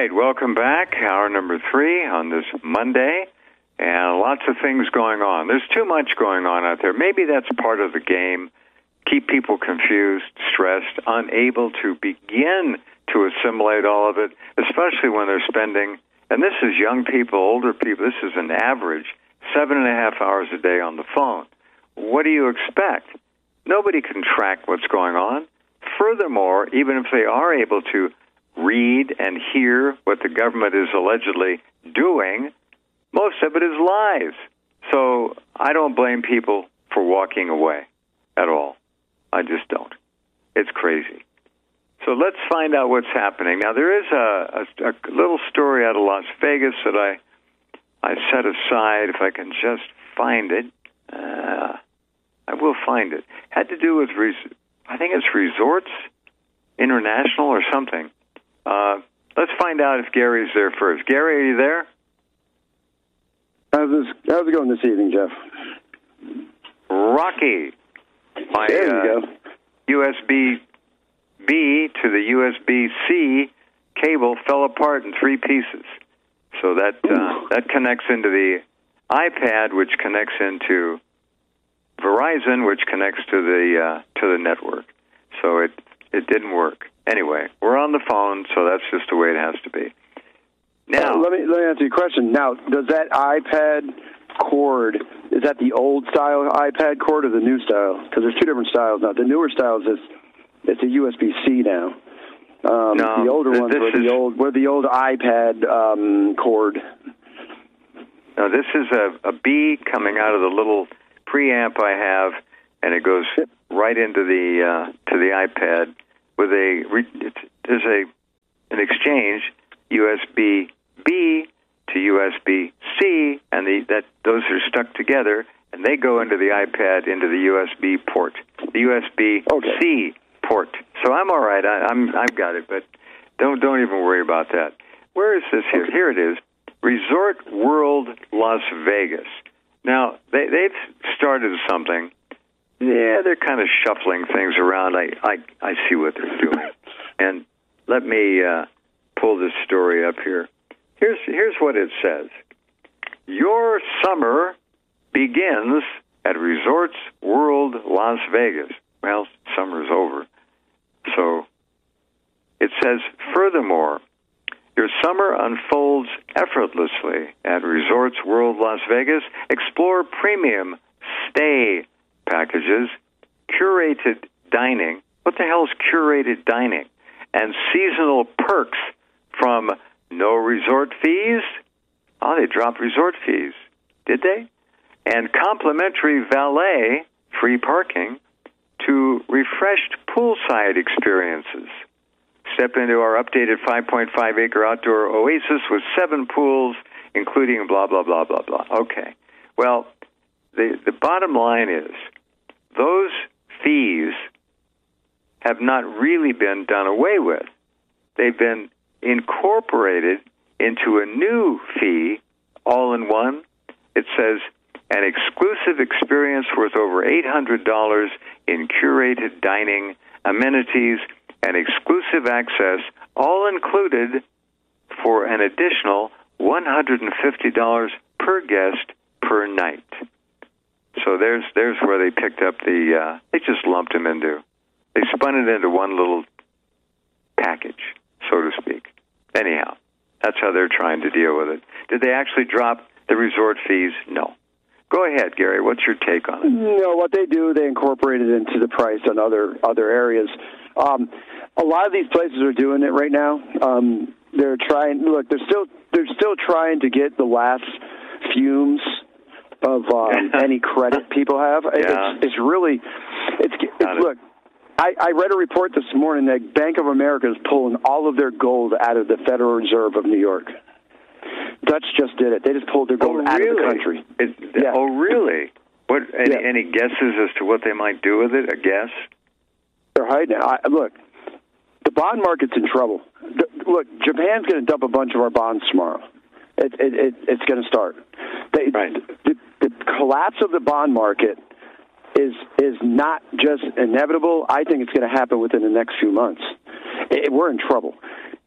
right, welcome back. Hour number 3 on this Monday, and lots of things going on. There's too much going on out there. Maybe that's part of the game. Keep people confused, stressed, unable to begin to assimilate all of it, especially when they're spending, and this is young people, older people, this is an average, 7.5 hours a day on the phone. What do you expect? Nobody can track what's going on. Furthermore, even if they are able to read and hear what the government is allegedly doing, most of it is lies. So I don't blame people for walking away at all. I just don't. It's crazy. So let's find out what's happening. Now, there is a little story out of Las Vegas that I set aside, if I can just find it. I will find it. Had to do with, I think it's Resorts International or something. Let's find out if Gary's there first. Gary, are you there? How's it going this evening, Jeff? Rocky. My there you go. USB-B to the USB-C cable fell apart in 3 pieces. So that connects into the iPad, which connects into Verizon, which connects to the network. So it didn't work. Anyway, we're on the phone, so that's just the way it has to be. Now, let me answer your question. Now, does that iPad cord, is that the old style iPad cord or the new style? Because there's 2 different styles now. The newer style is it's a USB-C now. No, the older ones were the old iPad cord. No, this is a B coming out of the little preamp I have, and it goes right into the to the iPad with there's an exchange USB-B to USB-C, and those are stuck together, and they go into the iPad into the USB port, the USB-C port. So I'm all right. I've got it, but don't even worry about that. Where is this here? Here it is. Resort World Las Vegas. Now they've started something. Yeah, they're kind of shuffling things around. I see what they're doing, and let me pull this story up here. Here's what it says. Your summer begins at Resorts World Las Vegas. Well, summer's over. So it says, furthermore, your summer unfolds effortlessly at Resorts World Las Vegas. Explore premium stay packages, curated dining. What the hell is curated dining? And seasonal perks from no resort fees. Oh, they dropped resort fees. Did they? And complimentary valet, free parking, to refreshed poolside experiences. Step into our updated 5.5-acre outdoor oasis with 7 pools, including blah, blah, blah, blah, blah. Okay. Well, the bottom line is those fees have not really been done away with. They've been incorporated into a new fee, all in one. It says an exclusive experience worth over $800 in curated dining, amenities, and exclusive access, all included for an additional $150 per guest per night. So there's where they picked up they just lumped them they spun it into one little package, so to speak. Anyhow, that's how they're trying to deal with it. Did they actually drop the resort fees? No. Go ahead, Gary. What's your take on it? No, what they do, they incorporate it into the price on other areas. A lot of these places are doing it right now. They're trying. Look, they're still trying to get the last fumes of any credit people have. Yeah. It's really look. I read a report this morning that Bank of America is pulling all of their gold out of the Federal Reserve of New York. Dutch just did it. They just pulled their gold out of the country. Yeah. Oh, really? What? Any guesses as to what they might do with it? A guess? They're hiding it. Look, the bond market's in trouble. Look, Japan's going to dump a bunch of our bonds tomorrow. It's going to start. The collapse of the bond market is not just inevitable. I think it's going to happen within the next few months. We're in trouble.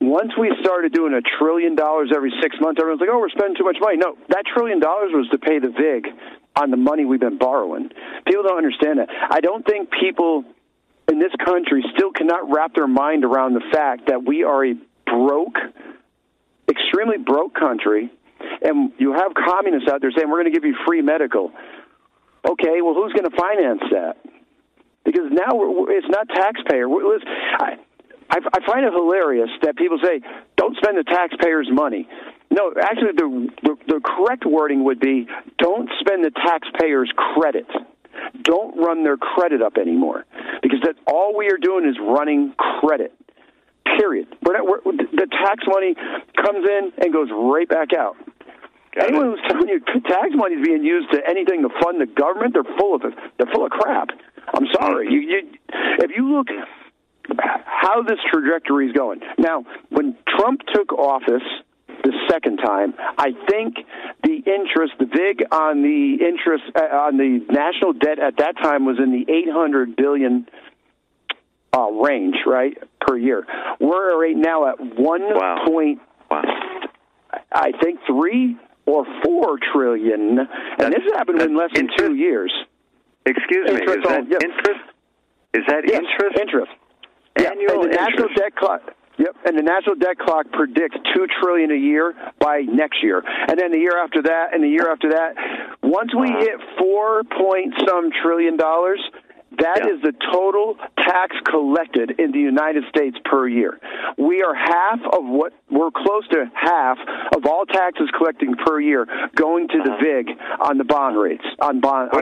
once we started doing $1 trillion every 6 months, everyone's like, oh, we're spending too much money. No, that $1 trillion was to pay the VIG on the money we've been borrowing. People don't understand that. I don't think people in this country still cannot wrap their mind around the fact that we are a broke, extremely broke country, and you have communists out there saying, we're going to give you free medical. Okay, well, who's going to finance that? Because now it's not taxpayer. I find it hilarious that people say, don't spend the taxpayers' money. No, actually, the correct wording would be, don't spend the taxpayers' credit. Don't run their credit up anymore. Because that's all we are doing is running credit, period. The tax money comes in and goes right back out. Anyone who's telling you tax money is being used to anything to fund the government, they're full of it. They're full of crap. I'm sorry. If you look how this trajectory is going. Now, when Trump took office the second time, I think the VIG on the interest on the national debt at that time was in the $800 billion range, right, per year. We're right now at 1. I think 3 or 4 trillion, and this happened in less than 2 years. Excuse me, is that interest? Is that interest? Interest. Annual and the national debt clock. Yep, and the national debt clock predicts $2 trillion a year by next year, and then the year after that, and the year after that. Once we hit 4-point-some trillion dollars, that is the total tax collected in the United States per year. We're close to half of all taxes collecting per year going to the VIG on the bond rates, What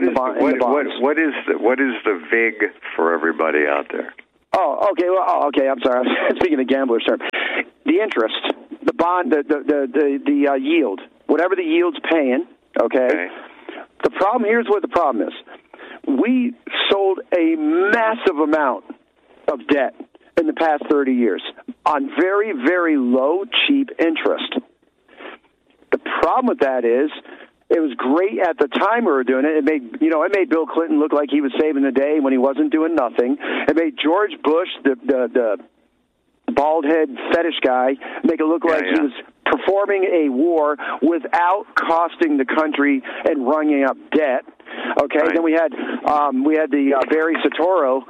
is the VIG for everybody out there? Oh, okay. Well, okay. I'm sorry. I'm speaking a gambler's term. The interest, the bond, the yield, whatever the yield's paying. Okay. The problem here's what the problem is. We sold a massive amount of debt in the past 30 years on very, very low, cheap interest. The problem with that is it was great at the time we were doing it. It made Bill Clinton look like he was saving the day when he wasn't doing nothing. It made George Bush, the bald head fetish guy, make it look like he was performing a war without costing the country and running up debt. Okay, then we had the Barry Soetoro,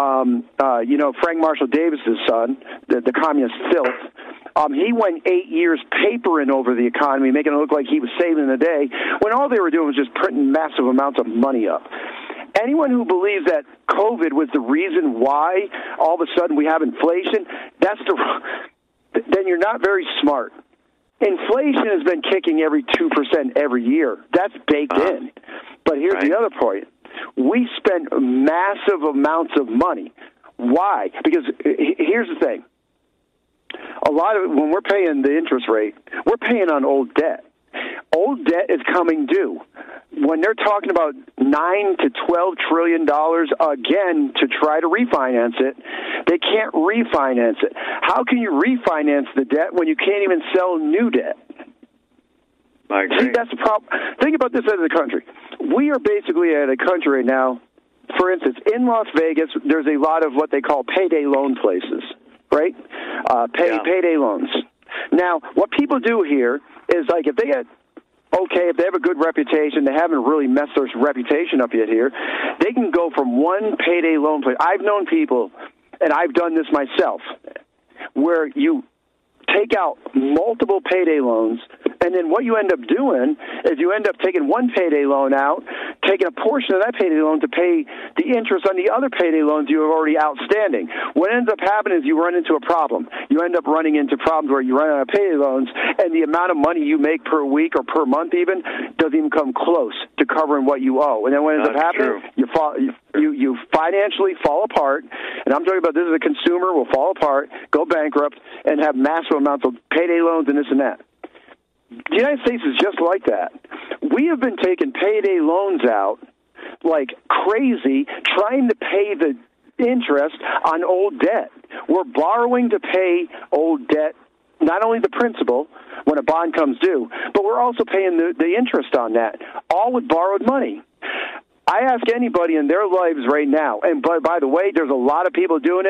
Frank Marshall Davis's son, the communist filth. He went 8 years papering over the economy, making it look like he was saving the day, when all they were doing was just printing massive amounts of money up. Anyone who believes that COVID was the reason why all of a sudden we have inflation, then you're not very smart. Inflation has been kicking every 2% every year. That's baked in. But here's the other point. We spent massive amounts of money. Why? Because here's the thing. When we're paying the interest rate, we're paying on old debt. Old debt is coming due. When they're talking about $9 to $12 trillion again to try to refinance it, they can't refinance it. How can you refinance the debt when you can't even sell new debt? I agree. See, that's the problem. Think about this as a country. We are basically at a country right now. For instance, in Las Vegas, there's a lot of what they call payday loan places, right? Payday loans. Now, what people do here is, like, if they have a good reputation, they haven't really messed their reputation up yet here, they can go from one payday loan place. I've known people, and I've done this myself, where you take out multiple payday loans, and then what you end up doing is you end up taking one payday loan out, taking a portion of that payday loan to pay the interest on the other payday loans you have already outstanding. What ends up happening is you run into a problem. You end up running into problems where you run out of payday loans, and the amount of money you make per week or per month even doesn't even come close to covering what you owe. And then what ends up happening, you financially fall apart, and I'm talking about this as a consumer, will fall apart, go bankrupt, and have massive amounts of payday loans and this and that. The United States is just like that. We have been taking payday loans out like crazy, trying to pay the interest on old debt. We're borrowing to pay old debt, not only the principal when a bond comes due, but we're also paying the interest on that, all with borrowed money. I ask anybody in their lives right now, and by the way, there's a lot of people doing it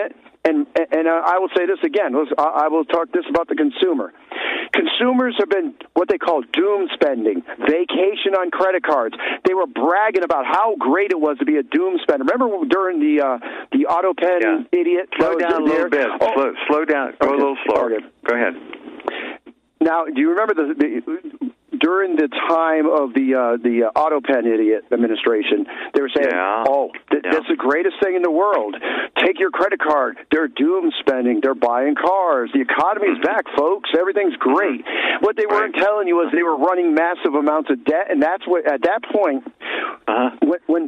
And I will say this again. I will talk this about the consumer. Consumers have been what they call doom spending, vacation on credit cards. They were bragging about how great it was to be a doom spender. Remember during the AutoPen idiot? Slow down a little bit. Slow down. Go a little slower. Okay. Go ahead. Now, do you remember during the time of the AutoPen idiot administration, they were saying, that's the greatest thing in the world. Take your credit card. They're doom spending. They're buying cars. The economy's back, folks. Everything's great. What they weren't telling you was they were running massive amounts of debt, and that's what at that point, when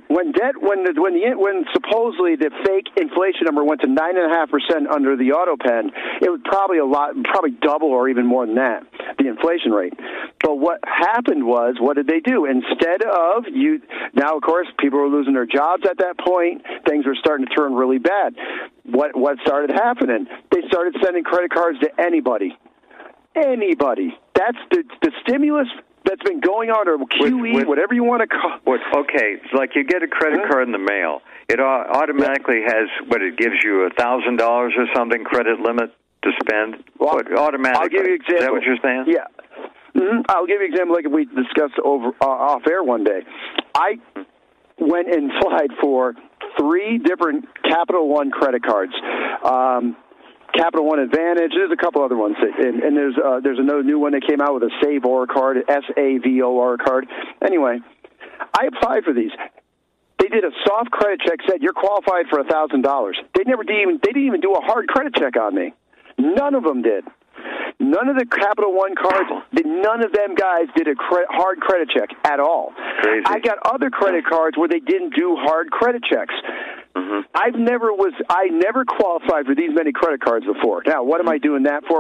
supposedly the fake inflation number went to 9.5% under the AutoPen, it was probably double or even more than that, the inflation rate. But what happened was, what did they do? Instead of now, of course, people were losing their jobs at that point. Things were starting to turn really bad. What started happening? They started sending credit cards to anybody. Anybody. That's the stimulus that's been going on, or QE, whatever you want to call it. Okay, it's like you get a credit card in the mail. It automatically has, it gives you $1,000 or something credit limit to spend? Automatically. I'll give you an example. Is that what you're saying? Yeah. I'll give you an example like we discussed off air one day. I went and applied for 3 different Capital One credit cards. Capital One Advantage. There's a couple other ones, and there's another new one that came out with a Savor card, SAVOR card. Anyway, I applied for these. They did a soft credit check. Said you're qualified for $1,000. They didn't even do a hard credit check on me. None of them did. None of the Capital One cards, none of them guys did a hard credit check at all. Crazy. I got other credit cards where they didn't do hard credit checks. I never qualified for these many credit cards before. Now, what am I doing that for?